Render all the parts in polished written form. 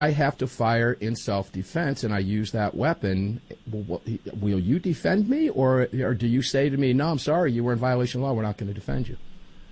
I have to fire in self-defense and I use that weapon, will you defend me? Or do you say to me, no, I'm sorry, you were in violation of law, we're not going to defend you?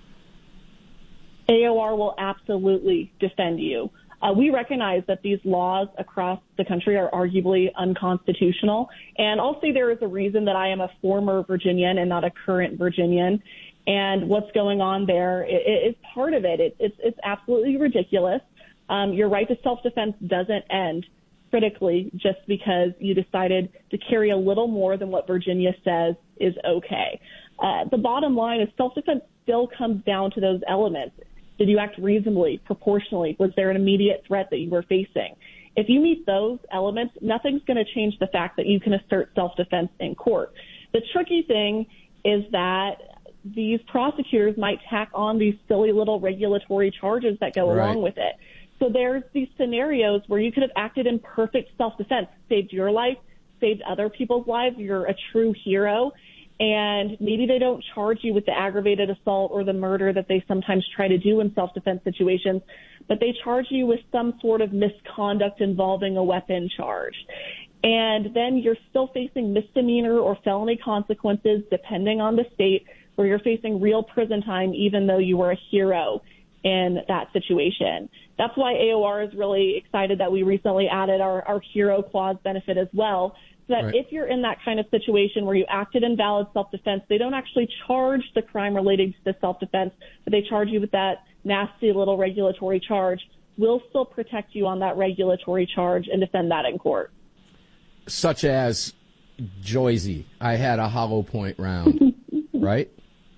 AOR will absolutely defend you. We recognize that these laws across the country are arguably unconstitutional. And I'll say there is a reason that I am a former Virginian and not a current Virginian. And what's going on there is part of it. It's absolutely ridiculous. Your right to self-defense doesn't end critically just because you decided to carry a little more than what Virginia says is okay. The bottom line is self-defense still comes down to those elements. Did you act reasonably, proportionally? Was there an immediate threat that you were facing? If you meet those elements, nothing's going to change the fact that you can assert self-defense in court. The tricky thing is that these prosecutors might tack on these silly little regulatory charges that go along with it. So there's these scenarios where you could have acted in perfect self-defense, saved your life, saved other people's lives. You're a true hero. And maybe they don't charge you with the aggravated assault or the murder that they sometimes try to do in self-defense situations, but they charge you with some sort of misconduct involving a weapon charge. And then you're still facing misdemeanor or felony consequences, depending on the state, where you're facing real prison time, even though you were a hero in that situation. That's why AOR is really excited that we recently added our hero clause benefit as well. That if you're in that kind of situation where you acted in valid self-defense, they don't actually charge the crime relating to the self-defense, but they charge you with that nasty little regulatory charge. We'll still protect you on that regulatory charge and defend that in court. Such as Joyzy, I had a hollow point round, right?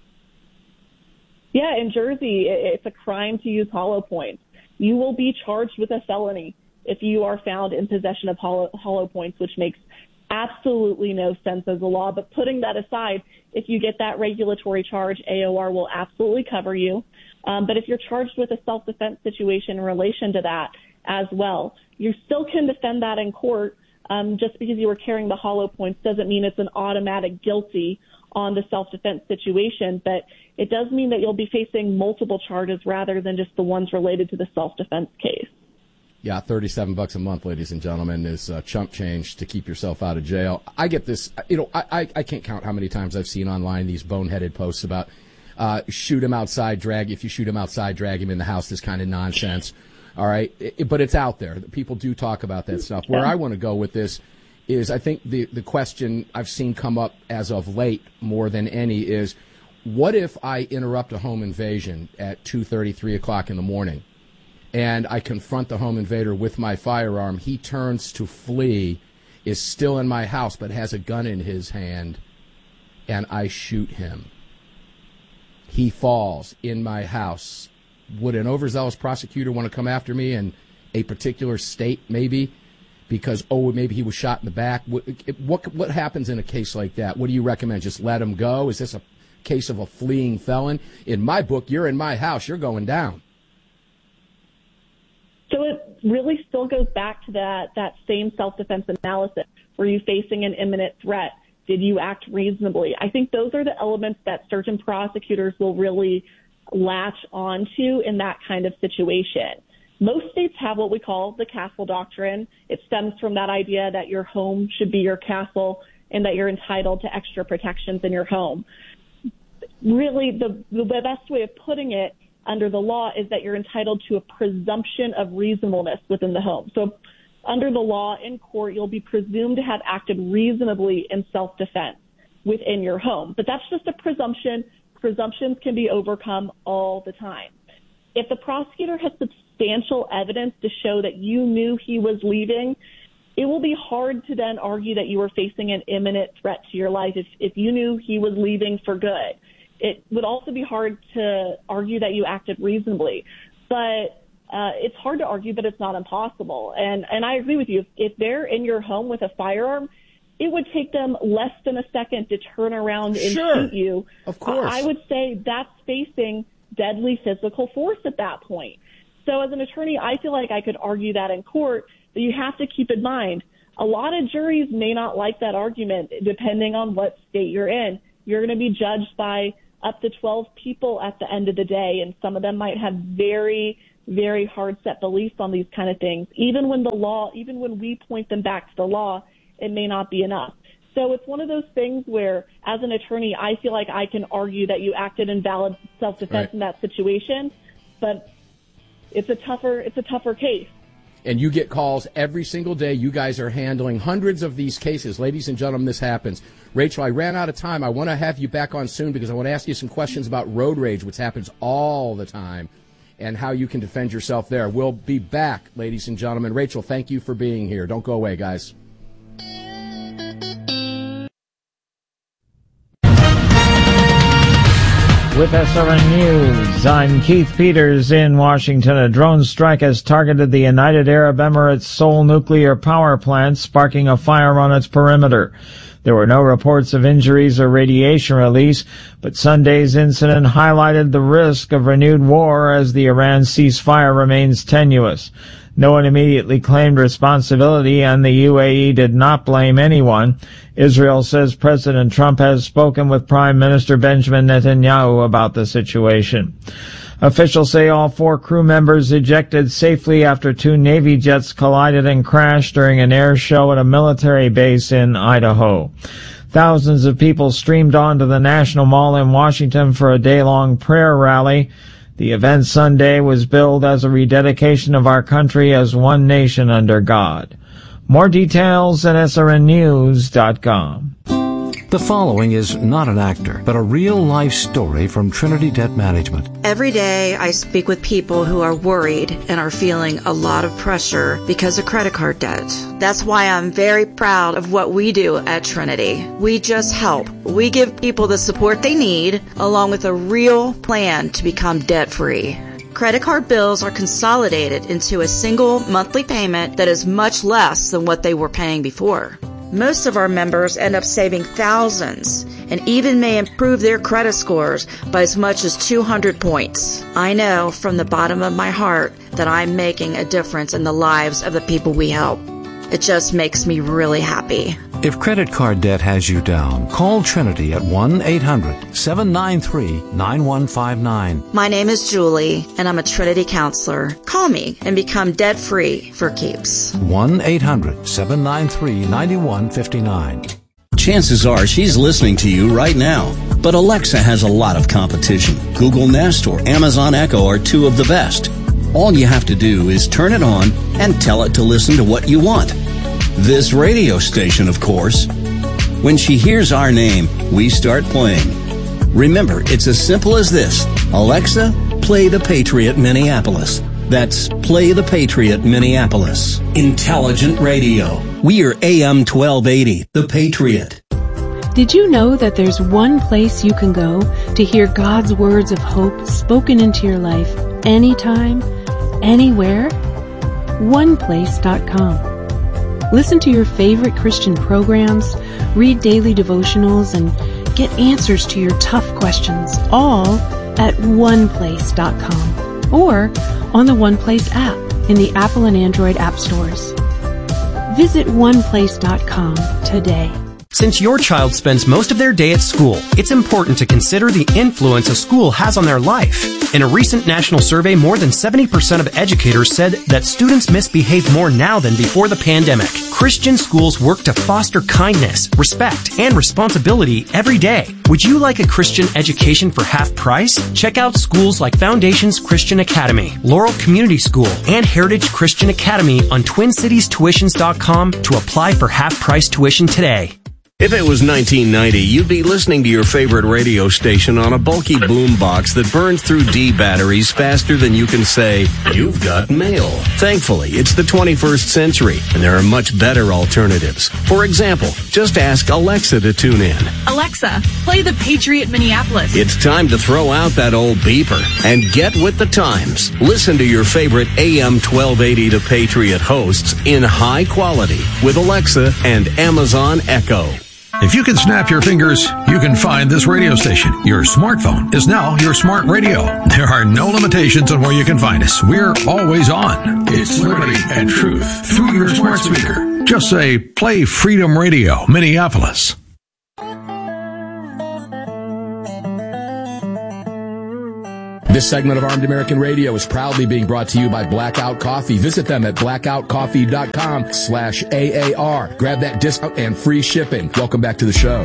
Yeah, in Jersey, it's a crime to use hollow points. You will be charged with a felony if you are found in possession of hollow points, which makes absolutely no sense as a law. But putting that aside, if you get that regulatory charge, AOR will absolutely cover you. But if you're charged with a self-defense situation in relation to that as well, you still can defend that in court. Just because you were carrying the hollow points doesn't mean it's an automatic guilty on the self-defense situation, but it does mean that you'll be facing multiple charges rather than just the ones related to the self-defense case. Yeah, $37 a month, ladies and gentlemen, is chump change to keep yourself out of jail. I get this, I can't count how many times I've seen online these boneheaded posts about shoot him outside, if you shoot him outside, drag him in the house, this kind of nonsense. All right. But it's out there. People do talk about that stuff. Where I want to go with this is I think the question I've seen come up as of late more than any is, what if I interrupt a home invasion at 2:30, 3 o'clock in the morning? And I confront the home invader with my firearm. He turns to flee, is still in my house, but has a gun in his hand, and I shoot him. He falls in my house. Would an overzealous prosecutor want to come after me in a particular state, maybe? Because, maybe he was shot in the back. What happens in a case like that? What do you recommend? Just let him go? Is this a case of a fleeing felon? In my book, you're in my house. You're going down. So it really still goes back to that same self-defense analysis. Were you facing an imminent threat? Did you act reasonably? I think those are the elements that certain prosecutors will really latch onto in that kind of situation. Most states have what we call the castle doctrine. It stems from that idea that your home should be your castle and that you're entitled to extra protections in your home. Really, the best way of putting it under the law is that you're entitled to a presumption of reasonableness within the home. So under the law in court, you'll be presumed to have acted reasonably in self-defense within your home. But that's just a presumption. Presumptions can be overcome all the time. If the prosecutor has substantial evidence to show that you knew he was leaving, it will be hard to then argue that you were facing an imminent threat to your life if you knew he was leaving for good. It would also be hard to argue that you acted reasonably. But it's hard to argue, but it's not impossible. And I agree with you. If they're in your home with a firearm, it would take them less than a second to turn around and shoot you. Of course. I would say that's facing deadly physical force at that point. So as an attorney, I feel like I could argue that in court, but you have to keep in mind, a lot of juries may not like that argument depending on what state you're in. You're going to be judged by up to 12 people at the end of the day, and some of them might have very very hard set beliefs on these kind of things. Even when we point them back to the law, it may not be enough. So it's one of those things where, as an attorney, I feel like I can argue that you acted in valid self-defense in that situation, but it's a tougher case. And you get calls every single day. You guys are handling hundreds of these cases. Ladies and gentlemen, this happens. Rachel, I ran out of time. I want to have you back on soon because I want to ask you some questions about road rage, which happens all the time, and how you can defend yourself there. We'll be back, ladies and gentlemen. Rachel, thank you for being here. Don't go away, guys. With SRN News, I'm Keith Peters in Washington. A drone strike has targeted the United Arab Emirates' Seoul nuclear power plant, sparking a fire on its perimeter. There were no reports of injuries or radiation release, but Sunday's incident highlighted the risk of renewed war as the Iran ceasefire remains tenuous. No one immediately claimed responsibility, and the UAE did not blame anyone. Israel says President Trump has spoken with Prime Minister Benjamin Netanyahu about the situation. Officials say all 4 crew members ejected safely after 2 Navy jets collided and crashed during an air show at a military base in Idaho. Thousands of people streamed onto the National Mall in Washington for a day-long prayer rally. The event Sunday was billed as a rededication of our country as one nation under God. More details at srnnews.com. The following is not an actor, but a real-life story from Trinity Debt Management. Every day I speak with people who are worried and are feeling a lot of pressure because of credit card debt. That's why I'm very proud of what we do at Trinity. We just help. We give people the support they need, along with a real plan to become debt-free. Credit card bills are consolidated into a single monthly payment that is much less than what they were paying before. Most of our members end up saving thousands and even may improve their credit scores by as much as 200 points. I know from the bottom of my heart that I'm making a difference in the lives of the people we help. It just makes me really happy. If credit card debt has you down, call Trinity at 1-800-793-9159. My name is Julie, and I'm a Trinity counselor. Call me and become debt-free for keeps. 1-800-793-9159. Chances are she's listening to you right now. But Alexa has a lot of competition. Google Nest or Amazon Echo are 2 of the best. All you have to do is turn it on and tell it to listen to what you want. This radio station, of course. When she hears our name, we start playing. Remember, it's as simple as this. Alexa, play The Patriot Minneapolis. That's Play The Patriot Minneapolis. Intelligent radio. We are AM 1280, The Patriot. Did you know that there's one place you can go to hear God's words of hope spoken into your life anytime, anywhere? OnePlace.com. Listen to your favorite Christian programs, read daily devotionals, and get answers to your tough questions, all at OnePlace.com or on the OnePlace app in the Apple and Android app stores. Visit OnePlace.com today. Since your child spends most of their day at school, it's important to consider the influence a school has on their life. In a recent national survey, more than 70% of educators said that students misbehave more now than before the pandemic. Christian schools work to foster kindness, respect, and responsibility every day. Would you like a Christian education for half price? Check out schools like Foundations Christian Academy, Laurel Community School, and Heritage Christian Academy on TwinCitiesTuitions.com to apply for half price tuition today. If it was 1990, you'd be listening to your favorite radio station on a bulky boombox that burns through D batteries faster than you can say, "You've got mail." Thankfully, it's the 21st century, and there are much better alternatives. For example, just ask Alexa to tune in. Alexa, play The Patriot Minneapolis. It's time to throw out that old beeper and get with the times. Listen to your favorite AM 1280 The Patriot hosts in high quality with Alexa and Amazon Echo. If you can snap your fingers, you can find this radio station. Your smartphone is now your smart radio. There are no limitations on where you can find us. We're always on. It's liberty and truth through your smart speaker. Just say, play Freedom Radio, Minneapolis. This segment of Armed American Radio is proudly being brought to you by Blackout Coffee. Visit them at blackoutcoffee.com/AAR. Grab that discount and free shipping. Welcome back to the show.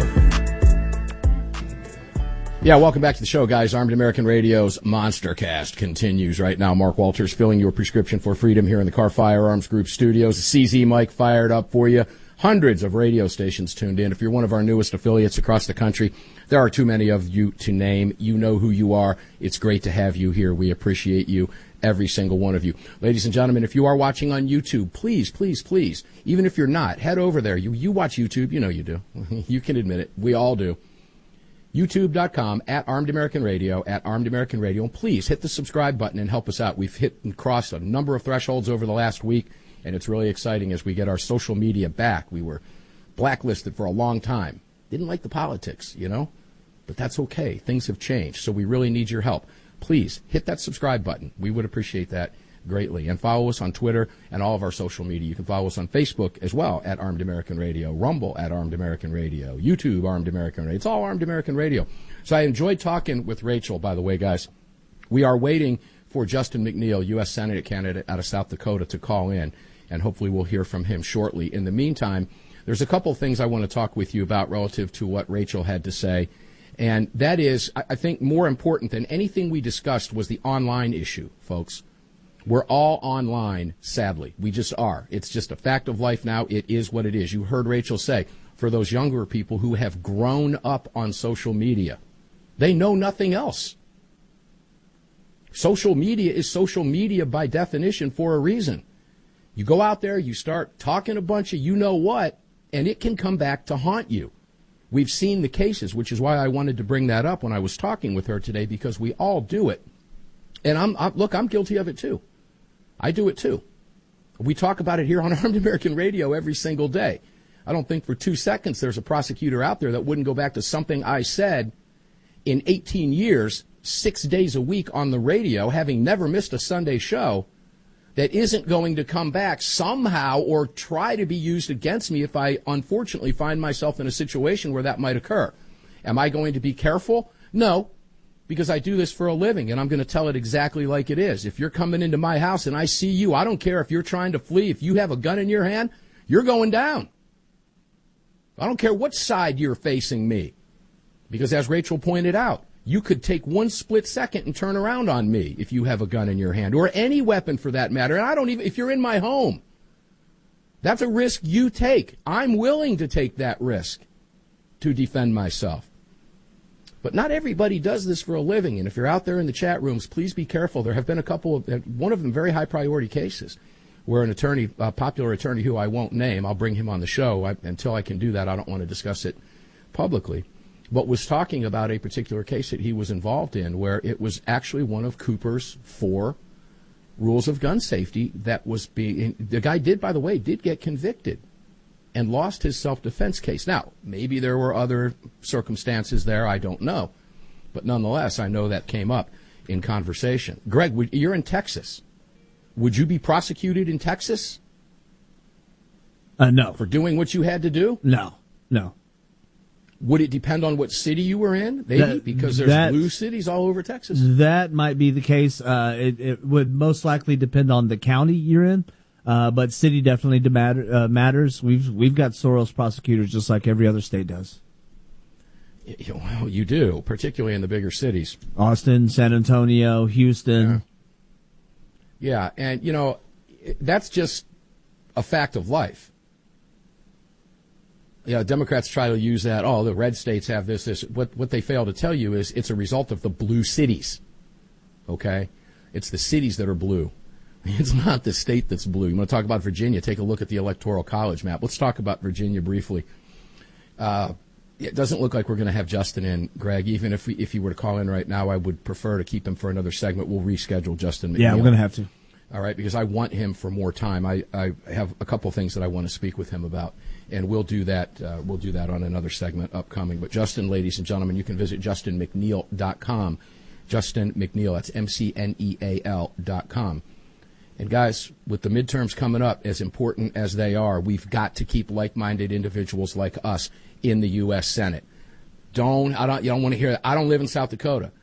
Yeah, welcome back to the show, guys. Armed American Radio's Monster Cast continues right now. Mark Walters filling your prescription for freedom here in the Car Firearms Group studios. The CZ mic fired up for you. Hundreds of radio stations tuned in. If you're one of our newest affiliates across the country, there are too many of you to name. You know who you are. It's great to have you here. We appreciate you, every single one of you. Ladies and gentlemen, if you are watching on YouTube, please, please, please, even if you're not, head over there. You watch YouTube. You know you do. You can admit it. We all do. YouTube.com, at Armed American Radio, at Armed American Radio. And please hit the subscribe button and help us out. We've hit and crossed a number of thresholds over the last week, and it's really exciting as we get our social media back. We were blacklisted for a long time. Didn't like the politics, you know, but that's okay. Things have changed, so we really need your help. Please hit that subscribe button. We would appreciate that greatly. And follow us on Twitter and all of our social media. You can follow us on Facebook as well, at Armed American Radio, Rumble at Armed American Radio, YouTube Armed American Radio. It's all Armed American Radio. So I enjoyed talking with Rachel, by the way, guys. We are waiting for Justin McNeil, U.S. Senate candidate out of South Dakota, to call in, and hopefully we'll hear from him shortly. In the meantime, there's a couple things I want to talk with you about relative to what Rachel had to say, and that is, I think, more important than anything we discussed was the online issue, folks. We're all online, sadly. We just are. It's just a fact of life now. It is what it is. You heard Rachel say, for those younger people who have grown up on social media, they know nothing else. Social media is social media by definition for a reason. You go out there, you start talking a bunch of you-know-what, and it can come back to haunt you. We've seen the cases, which is why I wanted to bring that up when I was talking with her today, because we all do it. And I'm guilty of it too. I do it too. We talk about it here on Armed American Radio every single day. I don't think for 2 seconds there's a prosecutor out there that wouldn't go back to something I said in 18 years, 6 days a week on the radio, having never missed a Sunday show, that isn't going to come back somehow or try to be used against me if I unfortunately find myself in a situation where that might occur. Am I going to be careful? No. Because I do this for a living, and I'm going to tell it exactly like it is. If you're coming into my house and I see you, I don't care if you're trying to flee. If you have a gun in your hand, you're going down. I don't care what side you're facing me. Because as Rachel pointed out, you could take 1 split second and turn around on me if you have a gun in your hand, or any weapon for that matter. And I don't even, if you're in my home, that's a risk you take. I'm willing to take that risk to defend myself. But not everybody does this for a living, and if you're out there in the chat rooms, please be careful. There have been a couple of, one of them very high-priority cases, where an attorney, a popular attorney who I won't name, I'll bring him on the show. Until I can do that, I don't want to discuss it publicly, but was talking about a particular case that he was involved in, where it was actually one of Cooper's 4 rules of gun safety that was being, the guy did, by the way, did get convicted and lost his self-defense case. Now, maybe there were other circumstances there, I don't know. But nonetheless, I know that came up in conversation. Greg, you're in Texas. Would you be prosecuted in Texas? No. For doing what you had to do? No. Would it depend on what city you were in? Maybe, because there's blue cities all over Texas. That might be the case. It would most likely depend on the county you're in. But city definitely matters. We've got Soros prosecutors just like every other state does. Well, you do, particularly in the bigger cities. Austin, San Antonio, Houston. Yeah, and, you know, that's just a fact of life. Yeah, Democrats try to use that, the red states have this. What they fail to tell you is it's a result of the blue cities, okay? It's the cities that are blue. It's not the state that's blue. You want to talk about Virginia? Take a look at the Electoral College map. Let's talk about Virginia briefly. It doesn't look like we're going to have Justin in, Greg. Even if he were to call in right now, I would prefer to keep him for another segment. We'll reschedule Justin McNeil. Yeah, we're going to have to. All right, because I want him for more time. I have a couple things that I want to speak with him about, and we'll do that. We'll do that on another segment upcoming. But Justin, ladies and gentlemen, you can visit JustinMcNeil.com. Justin McNeil, that's McNeil.com. And guys, with the midterms coming up, as important as they are, we've got to keep like-minded individuals like us in the U.S. Senate. You don't want to hear that. I don't live in South Dakota.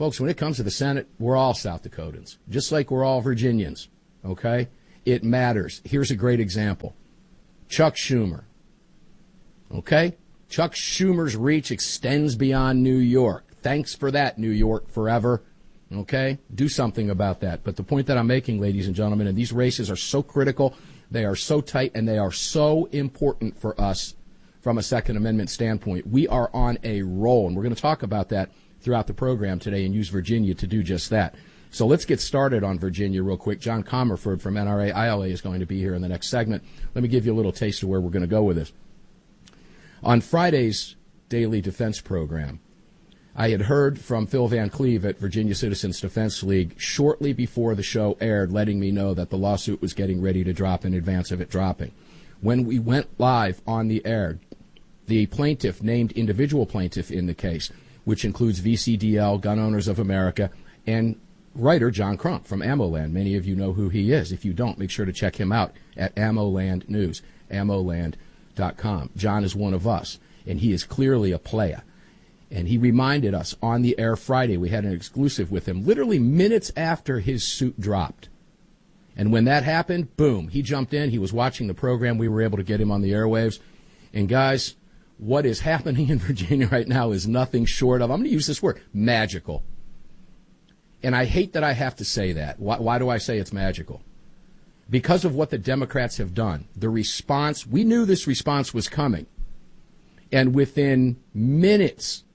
Folks, when it comes to the Senate, we're all South Dakotans, just like we're all Virginians, okay? It matters. Here's a great example. Chuck Schumer, okay? Chuck Schumer's reach extends beyond New York. Thanks for that, New York forever, okay? Do something about that. But the point that I'm making, ladies and gentlemen, and these races are so critical, they are so tight, and they are so important for us from a Second Amendment standpoint. We are on a roll, and we're going to talk about that throughout the program today and use Virginia to do just that. So let's get started on Virginia real quick. John Comerford from NRA ILA is going to be here in the next segment. Let me give you a little taste of where we're going to go with this. On Friday's Daily Defense program, I had heard from Phil Van Cleve at Virginia Citizens Defense League shortly before the show aired, letting me know that the lawsuit was getting ready to drop in advance of it dropping. When we went live on the air, the plaintiff, named individual plaintiff in the case, which includes VCDL, Gun Owners of America, and writer John Crump from AmmoLand. Many of you know who he is. If you don't, make sure to check him out at AmmoLand News, ammoland.com. John is one of us, and he is clearly a player. And he reminded us on the air Friday, we had an exclusive with him, literally minutes after his suit dropped. And when that happened, boom, he jumped in. He was watching the program. We were able to get him on the airwaves. And guys, what is happening in Virginia right now is nothing short of, I'm going to use this word, magical. And I hate that I have to say that. Why do I say it's magical? Because of what the Democrats have done. The response, we knew this response was coming. And within minutes,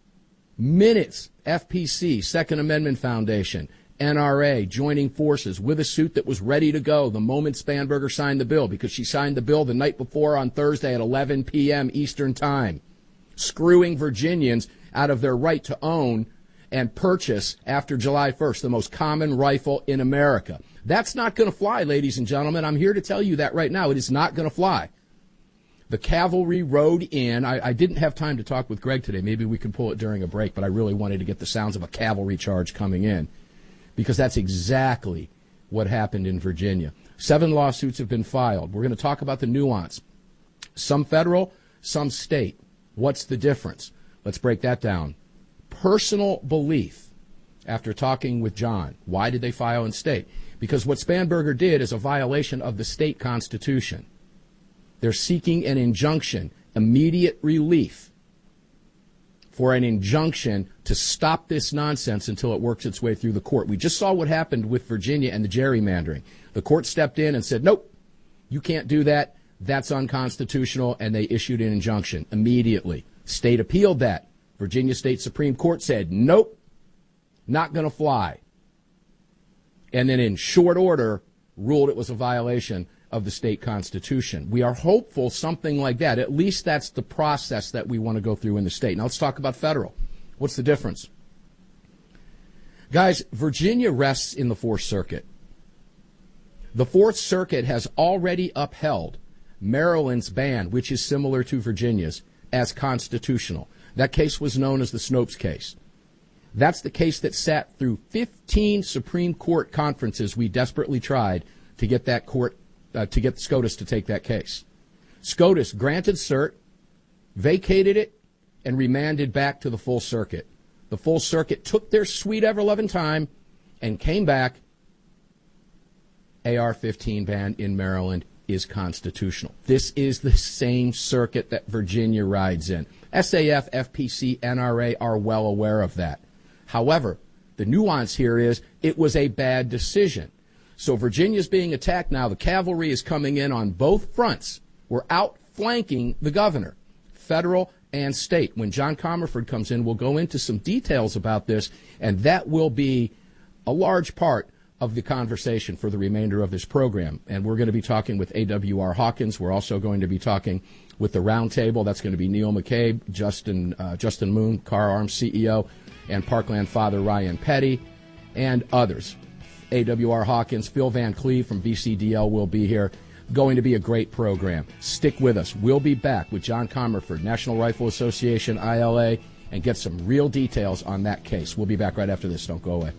FPC, Second Amendment Foundation, NRA joining forces with a suit that was ready to go the moment Spanberger signed the bill, because she signed the bill the night before on Thursday at 11 p.m. Eastern Time, screwing Virginians out of their right to own and purchase after July 1st, the most common rifle in America. That's not going to fly, ladies and gentlemen. I'm here to tell you that right now. It is not going to fly. The cavalry rode in. I didn't have time to talk with Greg today. Maybe we could pull it during a break, but I really wanted to get the sounds of a cavalry charge coming in, because that's exactly what happened in Virginia. 7 lawsuits have been filed. We're going to talk about the nuance. Some federal, some state. What's the difference? Let's break that down. Personal belief, after talking with John. Why did they file in state? Because what Spanberger did is a violation of the state constitution. They're seeking an injunction, immediate relief, for an injunction to stop this nonsense until it works its way through the court. We just saw what happened with Virginia and the gerrymandering. The court stepped in and said, nope, you can't do that. That's unconstitutional, and they issued an injunction immediately. State appealed that. Virginia State Supreme Court said, nope, not going to fly. And then in short order ruled it was a violation of the state constitution. We are hopeful something like that. At least that's the process that we want to go through in the state. Now let's talk about federal. What's the difference? Guys, Virginia rests in the Fourth Circuit. The Fourth Circuit has already upheld Maryland's ban, which is similar to Virginia's, as constitutional. That case was known as the Snopes case. That's the case that sat through 15 Supreme Court conferences. We desperately tried to get that court, to get SCOTUS to take that case. SCOTUS granted cert, vacated it, and remanded back to the full circuit. The full circuit took their sweet ever-loving time and came back. AR-15 ban in Maryland is constitutional. This is the same circuit that Virginia rides in. SAF, FPC, NRA are well aware of that. However, the nuance here is it was a bad decision. So Virginia's being attacked now. The cavalry is coming in on both fronts. We're outflanking the governor, federal and state. When John Comerford comes in, we'll go into some details about this, and that will be a large part of the conversation for the remainder of this program. And we're going to be talking with AWR Hawkins. We're also going to be talking with the roundtable. That's going to be Neil McCabe, Justin Moon, Car Arms CEO, and Parkland Father Ryan Petty, and others. AWR Hawkins, Phil Van Cleve from VCDL will be here. Going to be a great program. Stick with us. We'll be back with John Comerford, National Rifle Association, ILA, and get some real details on that case. We'll be back right after this. Don't go away.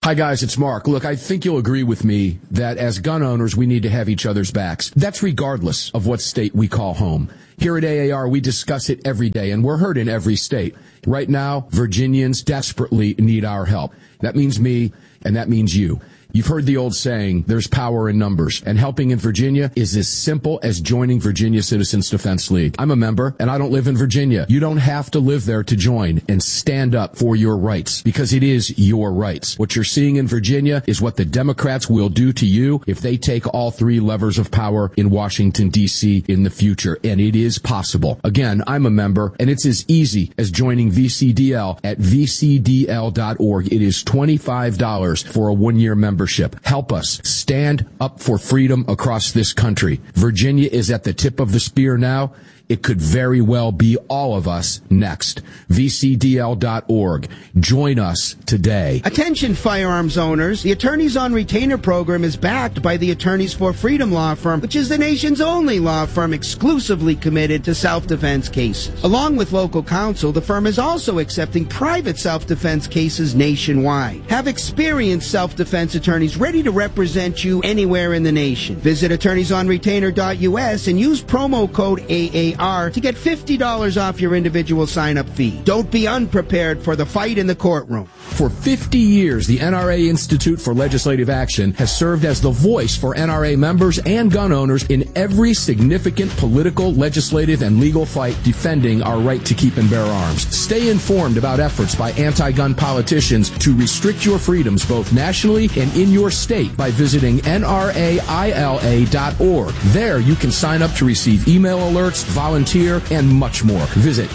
Hi, guys, it's Mark. Look, I think you'll agree with me that as gun owners, we need to have each other's backs. That's regardless of what state we call home. Here at AAR, we discuss it every day, and we're heard in every state. Right now, Virginians desperately need our help. That means me, and that means you. You've heard the old saying, there's power in numbers, and helping in Virginia is as simple as joining Virginia Citizens Defense League. I'm a member, and I don't live in Virginia. You don't have to live there to join and stand up for your rights, because it is your rights. What you're seeing in Virginia is what the Democrats will do to you if they take all three levers of power in Washington, D.C. in the future, and it is possible. Again, I'm a member, and it's as easy as joining VCDL at vcdl.org. It is $25 for a one-year membership. Help us stand up for freedom across this country. Virginia is at the tip of the spear now. It could very well be all of us next. VCDL.org. Join us today. Attention firearms owners. The Attorneys on Retainer program is backed by the Attorneys for Freedom law firm, which is the nation's only law firm exclusively committed to self-defense cases. Along with local counsel, the firm is also accepting private self-defense cases nationwide. Have experienced self-defense attorneys ready to represent you anywhere in the nation. Visit attorneysonretainer.us and use promo code AAR to get $50 off your individual sign-up fee. Don't be unprepared for the fight in the courtroom. For 50 years, the NRA Institute for Legislative Action has served as the voice for NRA members and gun owners in every significant political, legislative, and legal fight defending our right to keep and bear arms. Stay informed about efforts by anti-gun politicians to restrict your freedoms both nationally and in your state by visiting nraila.org. There you can sign up to receive email alerts, volunteer, and much more. Visit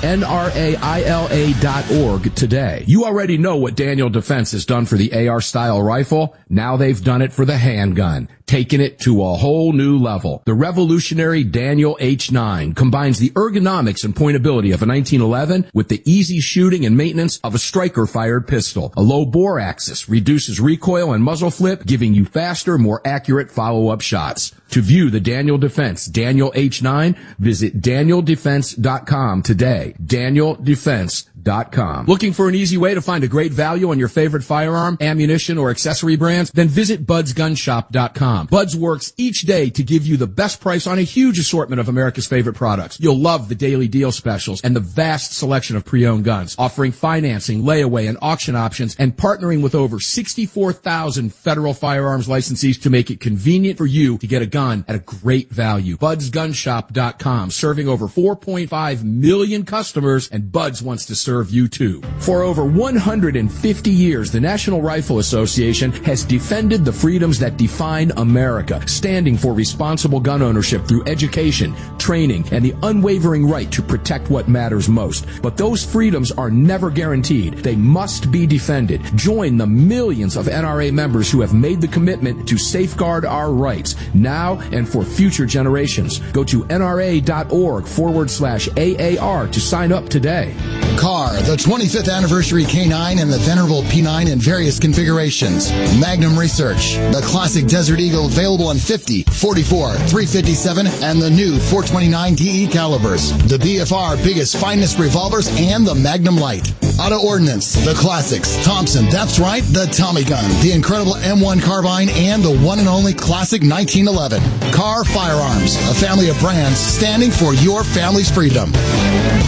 nraila.org today. You already know what Daniel Defense has done for the AR-style rifle. Now they've done it for the handgun, taking it to a whole new level. The revolutionary Daniel H9 combines the ergonomics and pointability of a 1911 with the easy shooting and maintenance of a striker-fired pistol. A low bore axis reduces recoil and muzzle flip, giving you faster, more accurate follow-up shots. To view the Daniel Defense Daniel H9, visit DanielDefense.com today. DanielDefense.com. Looking for an easy way to find a great value on your favorite firearm, ammunition, or accessory brands? Then visit BudsGunShop.com. Buds works each day to give you the best price on a huge assortment of America's favorite products. You'll love the daily deal specials and the vast selection of pre-owned guns, offering financing, layaway, and auction options, and partnering with over 64,000 federal firearms licensees to make it convenient for you to get a gun at a great value. BudsGunShop.com, serving over 4.5 million customers, and Buds wants to serve you too. For over 150 years, the National Rifle Association has defended the freedoms that define America, standing for responsible gun ownership through education, training, and the unwavering right to protect what matters most. But those freedoms are never guaranteed. They must be defended. Join the millions of NRA members who have made the commitment to safeguard our rights now and for future generations. Go to nra.org/AAR to sign up today. CAR, the 25th anniversary K9 and the venerable P9 in various configurations. Magnum Research, the classic Desert Eagle available in 50, 44, 357, and the new 429 DE calibers. The BFR biggest, finest revolvers and the Magnum Light. Auto Ordnance, the classics. Thompson, that's right, the Tommy gun. The incredible M1 carbine and the one and only classic 1911. CAR Firearms, a family of brands standing for your family's freedom.